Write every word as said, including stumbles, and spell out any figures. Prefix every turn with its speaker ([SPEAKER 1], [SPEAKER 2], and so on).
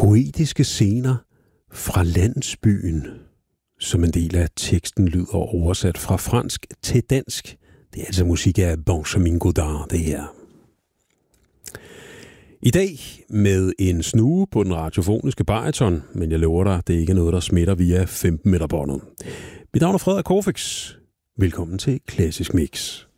[SPEAKER 1] Poetiske scener fra landsbyen, som en del af teksten lyder oversat fra fransk til dansk. Det er altså musik af Benjamin Godard, det her. I dag med en snue på den radiofoniske bariton, men jeg lover dig, det er ikke noget, der smitter via femten meter båndet. Mit navn er Frederik Corfix. Velkommen til Klassisk Mix.